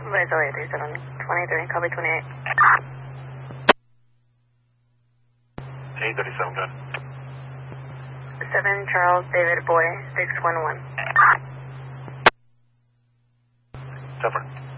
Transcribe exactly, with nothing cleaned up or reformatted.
Supervisor Elliott, three seven twenty-three, copy twenty-eight. eight thirty-seven, good. seven Charles David Boy, six one one. Different.